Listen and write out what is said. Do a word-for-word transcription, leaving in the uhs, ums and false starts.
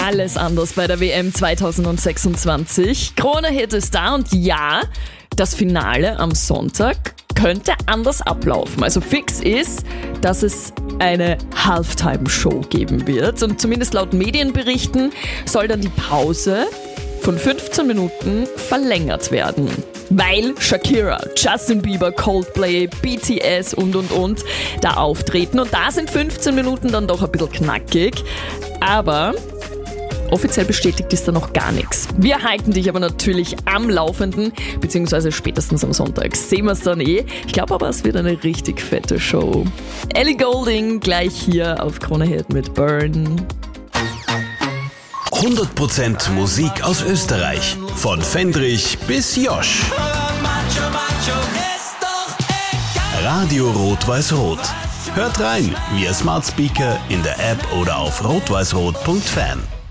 alles anders bei der W M zwanzig sechsundzwanzig. Krone-Hit ist da und ja, das Finale am Sonntag könnte anders ablaufen. Also fix ist, dass es eine Halftime-Show geben wird. Und zumindest laut Medienberichten soll dann die Pause von fünfzehn Minuten verlängert werden. Weil Shakira, Justin Bieber, Coldplay, B T S und und und da auftreten. Und da sind fünfzehn Minuten dann doch ein bisschen knackig. Aber offiziell bestätigt ist da noch gar nichts. Wir halten dich aber natürlich am Laufenden, beziehungsweise spätestens am Sonntag sehen wir es dann eh. Ich glaube aber, es wird eine richtig fette Show. Ellie Goulding gleich hier auf Krone-Hit mit Burn. hundert Prozent Musik aus Österreich. Von Fendrich bis Josh. Radio Rot-Weiß-Rot. Hört rein via Smart Speaker, in der App oder auf rot weiß rot punkt fan.